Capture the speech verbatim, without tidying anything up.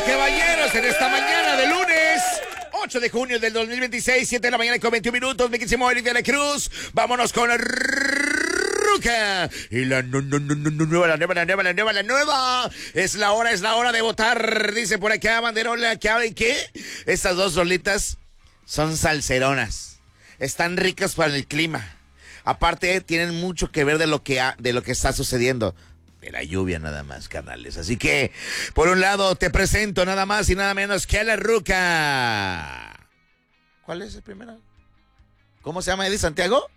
caballeros, en esta mañana de lunes ocho de junio del dos mil veintiséis, siete de la mañana con veintiún minutos, mi queridísimo Eric de la Cruz. Vámonos con la Ruca. Y la no, no, no, no, no, nueva, la nueva, la nueva, la nueva, la nueva. Es la hora, es la hora de votar. Dice por acá, Banderola, que ¿saben qué? Estas dos rolitas son salseronas. Están ricas para el clima. Aparte, tienen mucho que ver de lo que, ha, de lo que está sucediendo. De la lluvia nada más, carnales. Así que, por un lado, te presento nada más y nada menos que a la Ruca. ¿Cuál es el primero? ¿Cómo se llama, Eddie Santiago?